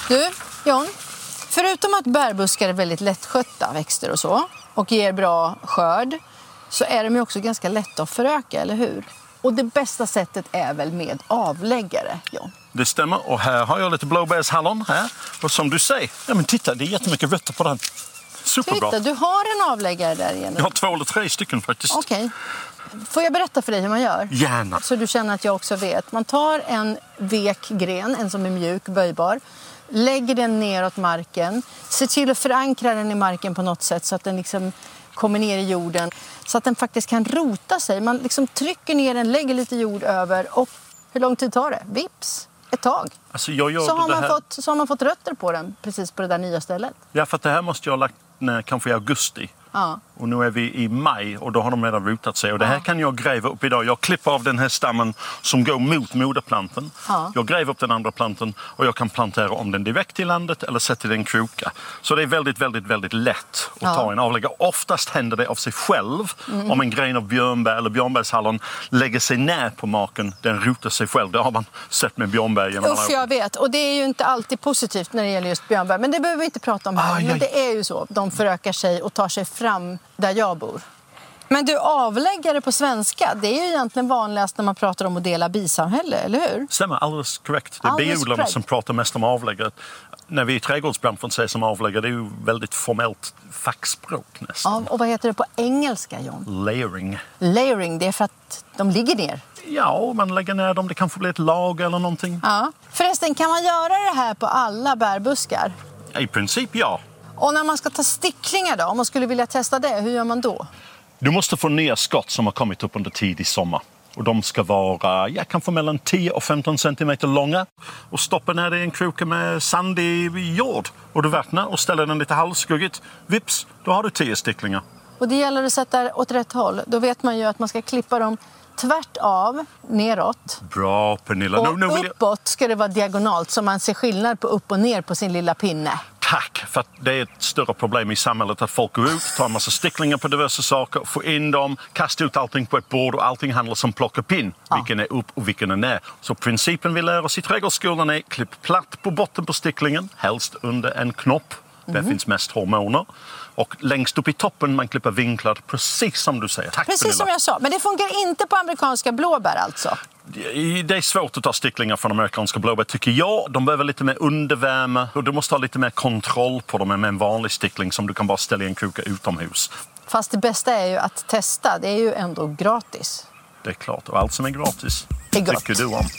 Du, John, förutom att bärbuskar är väldigt lättskötta växter och så och ger bra skörd, så är de ju också ganska lätta att föröka, eller hur? Och det bästa sättet är väl med avläggare, John? Det stämmer, och här har jag lite blåbärshallon här. Och som du säger, ja men titta, det är jättemycket rötter på den. Superbra. Titta, du har en avläggare där igen. Jag har 2 eller 3 stycken faktiskt. Okej. Får jag berätta för dig hur man gör? Gärna. Så du känner att jag också vet. Man tar en vek gren, en som är mjuk, böjbar. Lägger den neråt marken. Se till att förankra den i marken på något sätt så att den liksom kommer ner i jorden. Så att den faktiskt kan rota sig. Man liksom trycker ner den, lägger lite jord över. Och hur lång tid tar det? Vips, ett tag. Alltså jag gör Så har man här... fått rötter på den precis på det där nya stället. Ja, för att det här måste jag ha lagt kanske i augusti. Ja. Och nu är vi i maj och då har de redan rotat sig. Och det här kan jag gräva upp idag. Jag klipper av den här stammen som går mot moderplanten. Ja. Jag gräver upp den andra planten och jag kan plantera om den direkt i landet eller sätta den i en kroka. Så det är väldigt, väldigt, väldigt lätt att ta en avläggare. Oftast händer det av sig själv. Om en gren av björnbär eller björnbärshallon lägger sig ner på marken, den rotar sig själv. Det har man sett med björnbär genom alla år. Jag vet. Och det är ju inte alltid positivt när det gäller just björnbär. Men det behöver vi inte prata om här. Men det är ju så. De förökar sig och tar sig fram där jag bor. Men du, avläggare på svenska, det är ju egentligen vanligast när man pratar om att dela bisamhälle, eller hur? Stämmer, alldeles korrekt. Det är biodlarna som pratar mest om avläggare. När vi i trädgårdsbranschen säger som avläggare, det är ju väldigt formellt fackspråk nästan. Ja, och vad heter det på engelska, John? Layering. Layering, det är för att de ligger ner. Ja, man lägger ner dem. Det kanske blir ett lag eller någonting. Ja. Förresten, kan man göra det här på alla bärbuskar? I princip ja. Och när man ska ta sticklingar då, om man skulle vilja testa det, hur gör man då? Du måste få ner skott som har kommit upp under tidig sommar. Och de ska vara kanske mellan 10 och 15 centimeter långa. Och stoppa ner det i en kroka med sandig jord. Och du vattnar och ställer den lite halvskuggigt. Vips, då har du 10 sticklingar. Och det gäller att sätta åt rätt håll. Då vet man ju att man ska klippa dem tvärt av, neråt. Bra, Pernilla. Och uppåt ska det vara diagonalt så man ser skillnad på upp och ner på sin lilla pinne. Tack, för att det är ett större problem i samhället att folk går ut, tar en massa sticklingar på diverse saker, får in dem, kastar ut allting på ett bord och allting handlar som plocka pinn. Vilken är upp och vilken är ner. Så principen vi lär oss i trädgårdsskolan är klipp platt på botten på sticklingen, helst under en knopp. Där finns mest hormoner. Och längst upp i toppen man klipper vinklar, precis som du säger. Tack, precis Pernilla. som jag sa, men det funkar inte på amerikanska blåbär alltså? Det är svårt att ta sticklingar från amerikanska blåbär tycker jag. De behöver lite mer undervärme och du måste ha lite mer kontroll på dem än med en vanlig stickling som du kan bara ställa i en kroka utomhus. Fast det bästa är ju att testa, det är ju ändå gratis. Det är klart, och allt som är gratis är gott. tycker du om.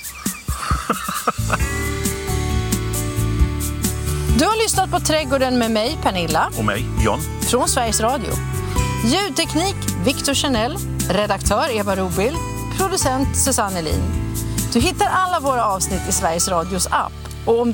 Du har lyssnat på Trädgården med mig, Pernilla. Och mig, John. Från Sveriges Radio. Ljudteknik, Victor Chanel. Redaktör, Eva Robil. Producent, Susanne Elin. Du hittar alla våra avsnitt i Sveriges Radios app. Och om